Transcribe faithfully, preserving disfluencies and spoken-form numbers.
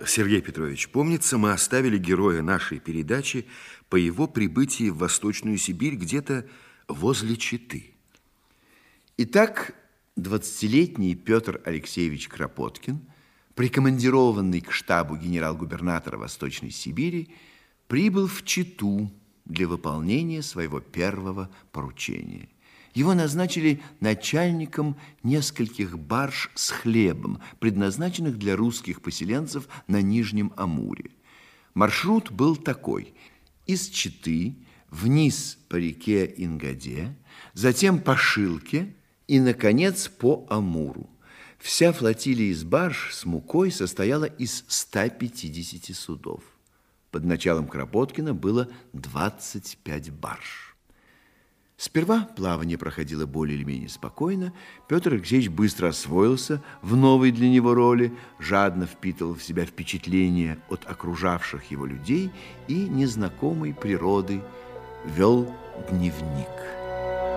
Сергей Петрович, помнится, мы оставили героя нашей передачи по его прибытии в Восточную Сибирь где-то возле Читы. Итак, двадцатилетний Петр Алексеевич Кропоткин, прикомандированный к штабу генерал-губернатора Восточной Сибири, прибыл в Читу для выполнения своего первого поручения. Его назначили начальником нескольких барж с хлебом, предназначенных для русских поселенцев на Нижнем Амуре. Маршрут был такой: из Читы вниз по реке Ингаде, затем по Шилке и, наконец, по Амуру. Вся флотилия из барж с мукой состояла из ста пятидесяти судов. Под началом Кропоткина было двадцать пять барж. Сперва плавание проходило более или менее спокойно. Петр Алексеевич быстро освоился в новой для него роли, жадно впитывал в себя впечатления от окружавших его людей и незнакомой природы, вел дневник.